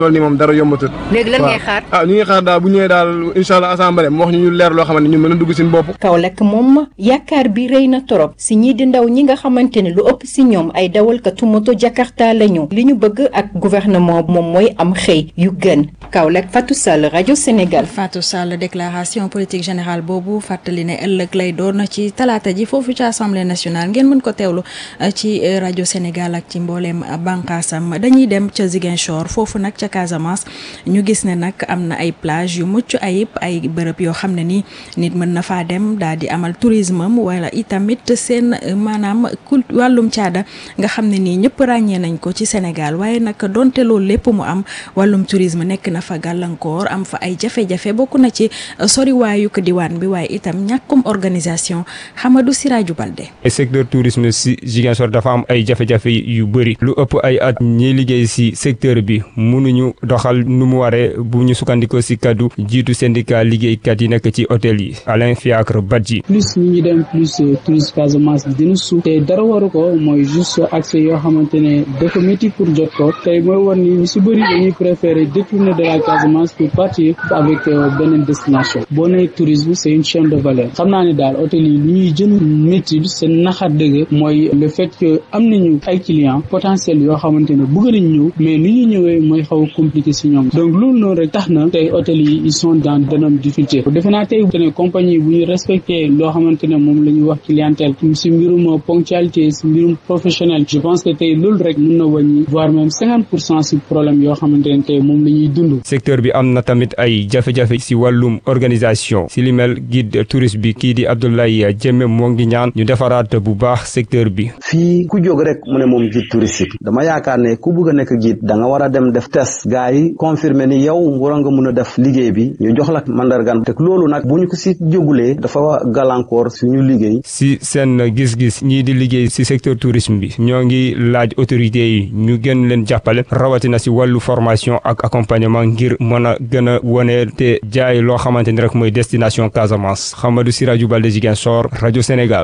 loolu nii moom dara yombatul. léegi lan ngay xaar. ñu ngi xaar daal bu ñëwee daal incha allah assemblée mu wax ñu leer loo xamante ni ñu mën a dugg seen bopp. Kaolack moom yaakaar bi rëy na torop si ñii di ndaw ñi nga xamante ne lu ëpp si ñoom ay dawalkatu moto Jakarta lañu li ñu bëgg ak gouvernement moom mooy am xëy yu gën Kaolack Fatou Sall rajo Sénégal. Fatou Sall déclaration politique générale boobu fàttali ne ëllëg lay doon ci talaata ji foofu ci assemblée nationale ngeen mën ko teewlu ci rajo Sénégal ak ci mbooleem bànqaasam dañuy dem ca Ziguinchor foofu nag ca Casamance ñu gis ne nag am na ay plage yu mucc ayib ay bërëb yoo xam ne ni nit mën na faa dem daal di amal tourisme am wala itamit seen maanaam wàllum caada nga xam ne nii ñëpp ràññee nañ ko ci Sénégal waaye nag donte loolu lépp mu am wàllum tourisme nekk na fa gàllankoor am fa ay jafe-jafe bokk na ci soriwaayu ko diwaan bi waaye itam ñàkkum organisation Hamadou Siraju Balde. secteur tourisme si Ziguinchor dafa am ay jafe-jafe yu bëri lu ëpp ay at ñiy liggéey si secteur bi mënuñu doxal nu mu waree bu ñu sukkandikoo si kaddu jiitu syndicat liggéeykat yi nekk ci hôtel yi Alain Fiacre Badji. plus ñu dem plus touriste Casamance bi dina suuf te dara waru ko mooy juste accès yoo xamante ne dafa métti pour jot ko tey mooy war ni ñu si bëri dañuy préférer détourner de la Casamance pour partir avec beneen destination boo nee tourisme c'est une chaîne de valeur xam naa ne daal hôtel yi li ñuy jën métti seen naxar dëgg mooy le fait que am nañu ay clients potentiels yoo xamante ne bëgg nañ ñëw mais ni ñu ñëwee mooy xaw a compliqué si ñoom donc loolu noonu rek tax na tey hôtel yi ils sont dans d'énormes difficultés defe naa tey ne compagnie bu ñu respecté loo xamante ne moom la ñuy wax clientèle si mbirum ponctualité si mbirum professionnel je pense que tey loolu rek mën na wàññi voire même 50% si problème yoo xamante ne tey moom la ñuy dund. secteur bi am na tamit ay jafe-jafe si wàllum organisation si li mel guide touriste bi kii di Abdoulaye Diémé moo ngi ñaan ñu defaraat bu baax secteur bi. fii ku jóg rek mu ne moom guide touristique dama yaakaar ne ku bëgg a nekk guide da nga war a dem def test gars yi confirmer ni yow war nga mun a def liggéey bi ñu jox la mandargan te loolu nag bu ñu ko si jógulee dafa gàllankoor suñu liggéey. si seen gis-gis ñii di liggéey si secteur tourisme bi ñoo ngi laaj autorités yi ñu gën leen jàppale rawatina si wàllu formation ak accompagnement ngir mën a gën a wone te jaay loo xamante ni rek mooy destination Casamance Hamadou Siraju Balde Ziguinchor rajo Sénégal.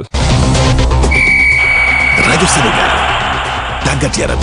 rajo Sénégal tàggat yaram.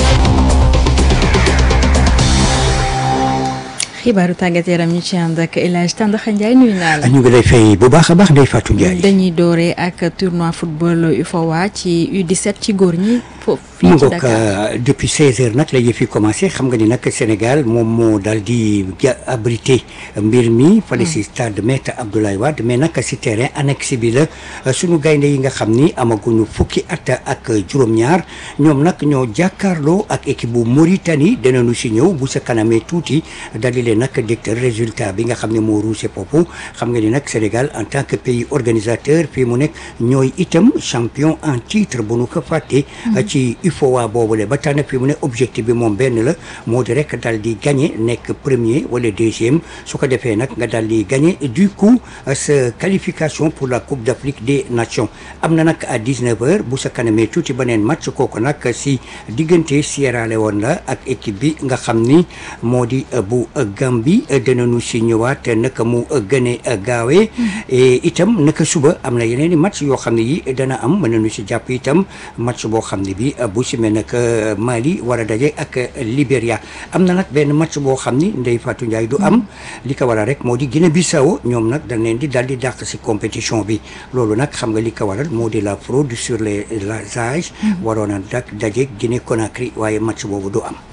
xibaaru tàggat yaram ñu ci ànd ak El Hadj Tandakha Ndiaye nuyu naa la. ñu ngi lay fay bu baax a baax Ndeye Fatou Ndiaye. dañuy dooree ak tournoi football UFOA ci U17 ci góor ñi foofu. fii ci Dakar depuis 16h nag la yëf yi commencé xam nga ni nag Sénégal moom moo daal di abrité mbir mi. fale si stade Maître Abdoulaye Wade mais nag si terrain annexe bi la sunu gaynde yi nga xam ni amaguñu fukki at ak juróom-ñaar ñoom nag ñoo jàkkaarloo ak équipe bu Mauritanie danañu si ñëw bu sa kanamee tuuti daldi nag dégtal résultat bi nga xam ne moo ruuse popu xam nga ni nag Sénégal en tant que pays organisateur fii mu nekk ñooy itam champion en titre bu nu ko fàtte ci UFOA boobule ba tax na fii mu ne objectif bi moom benn la moo di rek daal di gagné nekk premier wala deuxième su ko defee nag nga daal di gagné du coup sa qualification pour la Coupe d'Afrique des Nations am na nag à 19h bu sa kanamee tuuti beneen match kooku nag si diggante Sierra Leone la ak équipe bi nga xam ni moo di bu Gambie dinañu si ñëwaat naka mu gëne gaawee itam naka suba am na yeneen i match yoo xam ne yi dana am mën nañu si jàpp itam match boo xam ne bi bu si mel nag Mali war a daje ak Libéria am na nag benn match boo xam ni Ndeye Fatou Ndiaye du am li ko waral rek moo di Guinée Bissau ñoom nag dañ leen di daal di dàq si compétition bi loolu nag xam nga li ko waral moo di la fraude sur les âges waroon a daje Guinée Conakry waaye match boobu du am.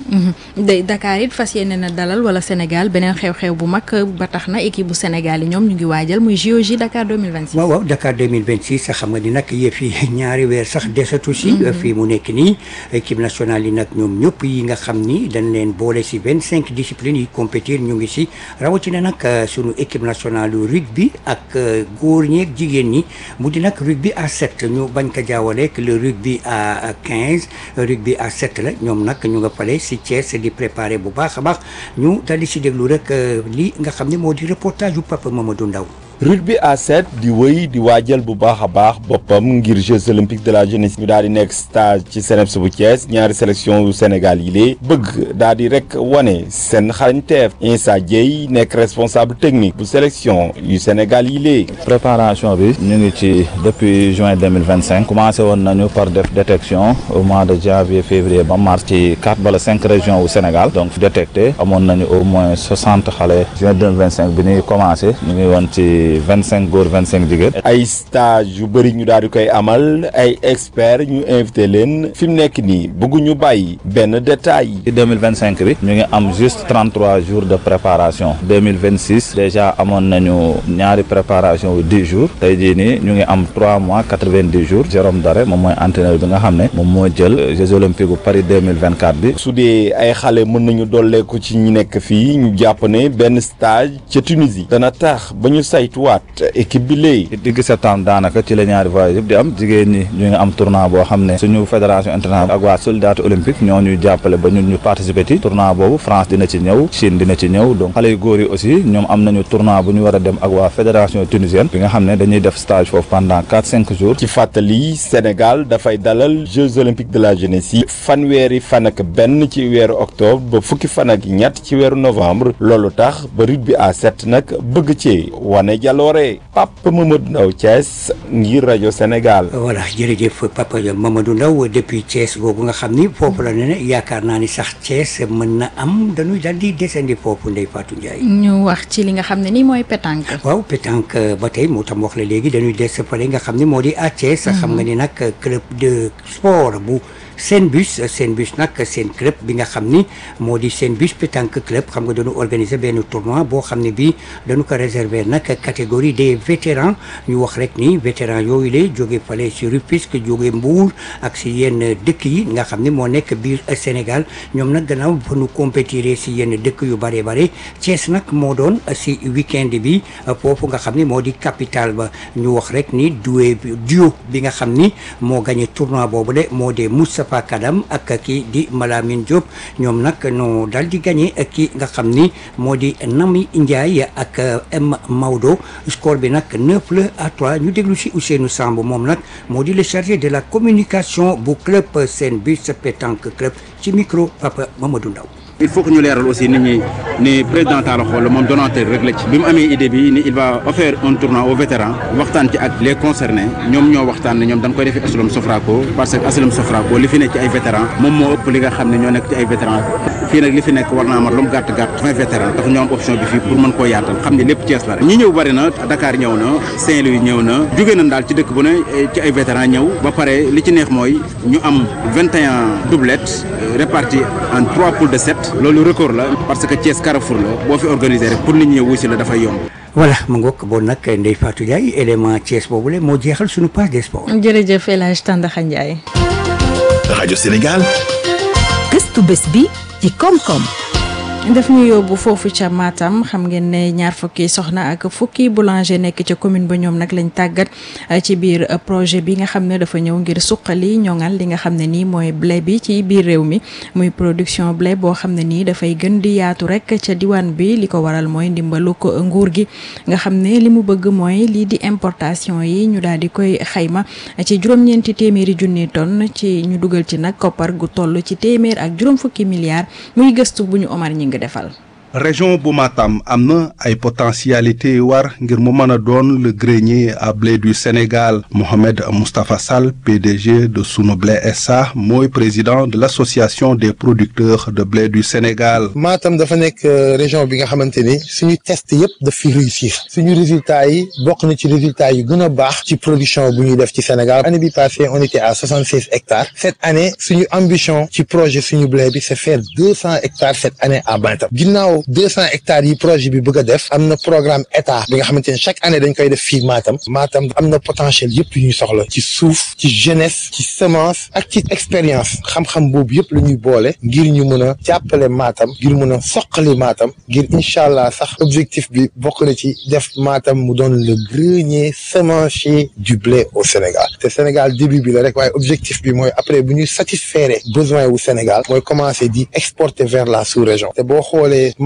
Dakar it fas yéene na dalal wala Sénégal beneen xew-xew bu mag ba tax na équipe bu Sénégal yi ñoom ñu ngi waajal muy JOJ Dakar 2026. waaw Dakar 2026 sax xam nga ni nag yëf yi ñaari weer sax desatu si. fii mu nekk nii équipe nationale yi nag ñoom ñëpp yi nga xam ni dañ leen boole si 25 disciplines yi compétir ñu ngi si rawatina nag sunu équipe nationale rugby ak góor ñeeg jigéen ñi mu di nag rugby à 7 ñu bañ ko jaawaleeg le rugby à 15 rugby à 7 la ñoom nag ñu nga fale si Thiès di préparer bu baax a baax ñu daldi si déglu rek lii nga xam ne moo di reportage bu Papa Mamadou Ndaw rugby à 7 di wëy di waajal bu baax a baax boppam ngir Jeux olympiques de la jeunesse ñu daal di nekk stage ci CNEPS bu Thiès ñaari sélection yu Sénégal yi lée bëgg daal di rek wane seen xarañteef Insa Dieye nekk responsable technique bu sélection yu Sénégal yi lée. préparation bi ñu ngi ci depuis juin 2025 commencé woon nañu par def détection au mois de janvier février ba mars ci 4 wala 5 régions au Sénégal donc détecté amoon nañu au moins 60 xale juin 2025 bi ñuy commencé ñu ngi woon ci 25 góor 25 jigéen. ay stage yu bëri ñu daal di koy amal ay experts ñu invité leen fi mu nekk nii bëgguñu bàyyi benn détail. ci 2025 bi ñu ngi am juste 33 jours de préparation 2026 déjà amoon nañu ñaari préparation yu 10 jours tey jii nii ñu ngi am 3 mois 90 jours Jérôme Daré moom mooy entraîneur bi nga xam ne moom moo jël Jeux olympiques bu Paris 2024 bi. su dee ay xale mën nañu dolleeku ci ñi nekk fii ñu jàpp ne benn stage ca Tunisie dana tax ba ñu saytuwaat équipe bi léegi. digg septembre daanaka ci la ñaari voyage yëpp di am jigéen ñi ñu ngi am tournoi boo xam ne suñu fédération internationale ak waa soldats olympiques ñoo ñuy jàppale ba ñun ñu participer ci tournoi boobu France dina ci ñëw Chine dina ci ñëw donc xale yu góor yi aussi ñoom am nañu tournoi bu ñu war a dem ak waa fédération tunisienne bi nga xam ne dañuy def stage foofu pendant 4-5 jours. ci fàttali Sénégal dafay dalal Jeux olympiques de la jeunesse yi fanweeri fan ak benn ci weeru octobre ba fukki fan ak ñett ci weeru novembre loolu tax ba rugby à 7 nag bëgg ci wane jaloore Papa Mamadou Ndaw Thiès ngir rajo Sénégal. voilà jërëjëf Papa Mamadou Ndaw depuis Thiès googu nga xam ni foofu la ne yaakaar naa ni sax Thiès mën na am dañuy daal di descendi foofu Ndeye Fatou Ndiaye. ñu wax ci li nga xam ne nii mooy pétanque. waaw pétanque ba tey moo tam wax la léegi dañuy des fële nga xam ne moo di à Thiès. xam nga ni nag club de sport bu. Senbus nag seen club bi nga xam ni moo di Senbus pétanque club xam nga dañu organiser benn tournoi boo xam ne bii dañu ko réserver nag catégorie des vétérans ñu wax rek ni vétérans yooyu la jóge fale si Rufisque jóge Mbour ak si yenn dëkk yi nga xam ne moo nekk biir Sénégal ñoom nag gannaaw ba nu compétir si yenn dëkk yu bare bare Thiès nag moo doon si weekend bi foofu nga xam ni moo di capitale ba ñu wax rek ni duo bi nga xam ni moo gagné tournoi boobu de moo di Moustapha Kadam ak kii di Malamine Diop ñoom nag noo daal di gagné kii nga xam ni moo di Nami Ndiaye ak M Maodo score bi nag 9-3 ñu déglu si Ousseynou Samb moom nag moo di le chargé de la communication bu club Senbus pétanque club ci micro Papa Mamadou Ndaw. il faut que ñu leeral aussi nit ñi ni président Talla Xool moom donateur rek la ci bi mu amee idée bi ni il va offrir un tournoi aux vétérans waxtaan ci ak les concernés ñoom ñoo waxtaan ne ñoom dañ koy defee Asilom Sofraco parce que Asilom Sofraco li fi nekk ci ay vétérans moom moo ëpp li nga xam ne ñoo nekk ci ay vétérans fii nag li fi nekk war naa mat lu mu gàtt 20 vétérans dafa ñoo am option bi fii pour mën koo yaatal xam ne lépp Thiès la rek ñi ñëw bari na Dakar ñëw na Saint-Louis ñëw na jóge nañ daal ci dëkk bu ne ci ay vétérans ñëw ba pare li ci neex mooy ñu am 21 doublettes réparties en 3 poules de 7 loolu record la parce que Thiès Carrefour la boo fi organisé rek pour nit ñi ñëw wusi la dafay yomb. voilà mu ngoog bon nag Ndeye Fatou Ndiaye élément Thiès boobule moo jeexal suñu page des sports. jërëjëf El Hadj Tandakha Ndiaye. rajo Sénégal. gëstu bés bi ci koom-koom. daf ñu yóbbu foofu ca Matam xam ngeen ne ñaar fukki soxna ak fukki boulanger nekk ca commune ba ñoom nag lañ tàggat ci biir projet bi nga xam ne dafa ñëw ngir suqali ñoŋal li nga xam ne nii mooy blé bi ci biir réew mi muy production blé boo xam ne nii dafay gën di yaatu rek ca diwaan bi li ko waral mooy ndimbalu ko nguur gi nga xam ne li mu bëgg mooy lii di importation yi ñu daal di koy xayma ci juróom-ñeenti téeméeri junni tonne ci ñu dugal ci nag koppar gu toll ci téeméer ak juróom fukki milliards muy gëstu bu ñu Omar ñi nga defal. région bu Matam am na ay potentialité war ngir mu mën a doon le grenier à blé du Sénégal Mohamed Moustapha Sall PDG de Sunu Blé SA mooy président de l'association des producteurs de blé du Sénégal. Matam dafa nekk région bi nga xamante ni suñu test yëpp daf fi réussir suñu résultats yi bokk na ci résultats yu gën a baax ci production bu ñuy def ci Sénégal année bi passée on était à 66 hectares cette année suñu ambition ci projet suñu blé bi c'est faire 200 hectares cette année à Matam ginnaaw 200 hectares yi projet bi bëgg a def am na programme état bi nga xamante ne chaque année dañ koy def fii Matam am na potentiel yëpp yu ñuy soxla ci suuf ci jeunesse ci semence ak ci expérience xam-xam boobu yëpp la ñuy boole ngir ñu mën a jàppale Matam ngir mën a soqali Matam ngir incha allah sax objectif bi bokk na ci def Matam mu doon le grenier semencier du blé au Sénégal te Sénégal début bi la rek waaye objectif bi mooy après bu ñuy satisfaire besoin wu Sénégal mooy commencer di exporter vers la sous-région te boo xoolee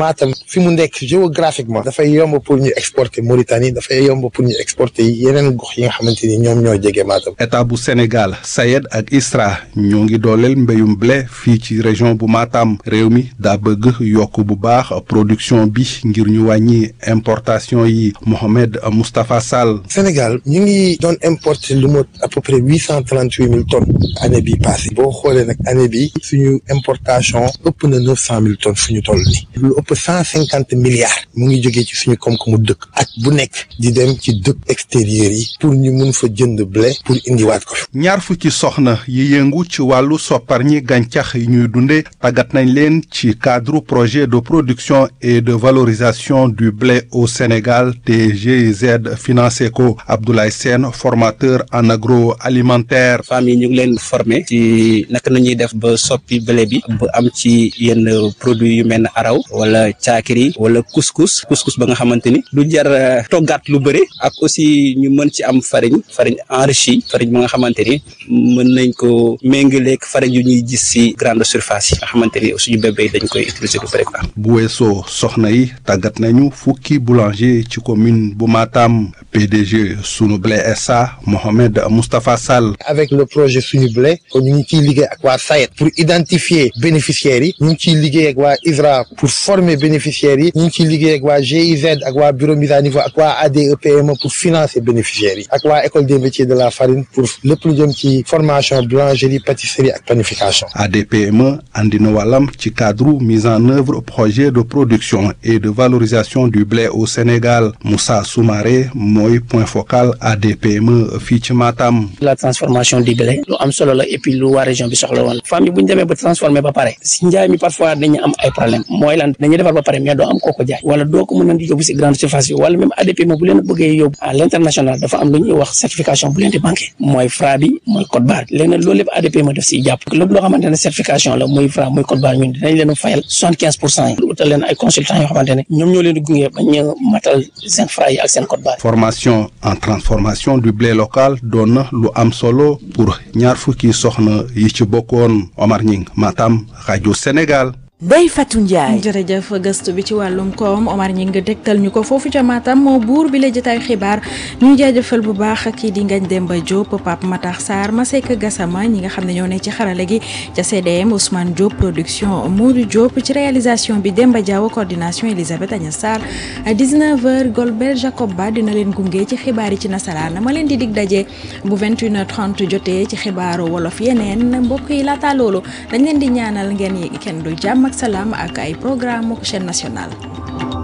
Matam fi mu nekk géographiquement dafay yomb pour ñu exporter Mauritanie dafay yomb pour ñu exporter yeneen gox yi nga xamante ni ñoom ñoo jege Matam. état bu Sénégal SAED ak ISRA ñoo ngi dooleel mbéyum blé fii ci région bu Matam réew mi daa bëgg yokk bu baax production bi ngir ñu wàññi importation yi Mohamed Moustapha Sall. Sénégal ñu ngi doon importer lu mot à peu près 838 000 tonnes année bi passé boo xoolee nag année bi suñu importation ëpp na 900 000 tonnes fu ñu toll nii lu ëpp 150 milliards mu ngi jógee ci suñu koom-koomu dëkk at bu nekk di dem ci dëkk extérieur yi pour ñu mun fa jënd blé pour indiwaat ko fi. ñaar fukki soxna yi yëngu ci wàllu sopparñi gàncax yi ñuy dunde tàggat nañ leen ci cadre projet de production et de valorisation du blé au Sénégal te GIZ financé ko Abdoulaye Sène formateur en agroalimentaire. femmes yi ñu ngi leen formé ci naka nañuy def ba soppi blé bi ba am ci yenn produits yu mel ne araw wala caakiri wala couscous ba nga xamante ni du jar toggaat lu bëri ak aussi ñu mën ci am farine enrichie farine ba nga xamante ni mën nañ ko méngaleeg farine yu ñuy gis ci grande surface yi nga xamante ni suñu bébé dañ koy utiliser lu bëri quoi. bu weesoo soxna yi tàggat nañu fukki boulanger ci commune bu Matam PDG Sunu Blé SA Mohamed Moustapha Sall. avec le projet Sunu Blé kon ñu ngi ciy liggéey ak waa SAED pour identifier bénéficiaires yi ñu ngi ciy liggéey ak waa ISRA pour former bénéficiaires yi ñu ngi ciy liggéey ak waa GIZ ak waa bureau mise à niveau ak waa ADEPME pour financer bénéficiaires yi ak waa école des métiers de la farine pour lépp lu jëm ci formation boulangerie pâtisserie ak panification. ADPME andi na wàllam ci cadre mise en œuvre projet de production et de valorisation du blé au Sénégal Moussa Soumaré mooy point focal ADPME fii ci Matam. la transformation du blé lu am solo la et puis lu waa région bi soxla woon famille bu ñu demee ba transformer ba pare si njaay mi parfois dañu am ay problème mooy lan dañuy defar ba pare mais doo am koo ko jaay wala doo ko mën a di yóbbu si grande surface yi wala même ADPME bu leen bëggee yóbbu à l'international dafa am lu ñuy wax certification bu leen di banqué mooy Fra bi mooy code barre léegi nag loolu lépp ADPME def siy jàpp lépp loo xamante ne certification la muy Fra muy code barre ñun dinañ leen fayal 75% yi utal leen ay consultants yoo xamante ne ñoom ñoo leen di gunge ba ñu matal seen Fra yi ak seen code barre. formation en transformation du blé local doon na lu am solo pour ñaar fukki soxna yi ci bokkoon Omar Ñing Matam rajo Sénégal. Ndeye Fatou Ndiaye. jërëjëf gëstu bi ci wàllum koom Omar ñi nga dégtal ñu ko foofu ca Matam moo buur bi la jotaayu xibaar ñuy jaajëfal bu baax kii di Ngagne Demba Diop Pape Matar Sarr Masek Gassama ñi nga xam ne ñoo ne ci xarala gi ca CDM Ousmane Diop production Modou Diop ci réalisation bi Demba Diaw coordination Elisabeth Agnès Sarr à 19h Golbert Jacob Ba dina leen gunge ci xibaar yi ci nasaraan ma leen di dig daje bu 21h30 jotee ci xibaaru wolof yeneen mbokk yi laata loolu dañ leen di ñaanal ngeen kenn du jàmm ak salaam ak ay programme chaîne nationale